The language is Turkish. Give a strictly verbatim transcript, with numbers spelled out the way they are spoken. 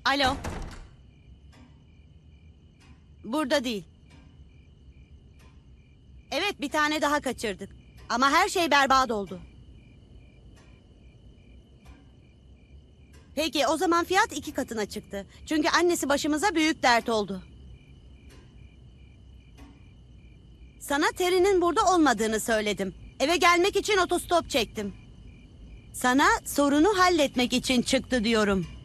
Alo. Burada değil. Evet, bir tane daha kaçırdık. Ama her şey berbat oldu. Peki o zaman fiyat iki katına çıktı. Çünkü annesi başımıza büyük dert oldu. Sana Terry'nin burada olmadığını söyledim. Eve gelmek için otostop çektim. Sana sorunu halletmek için çıktı diyorum.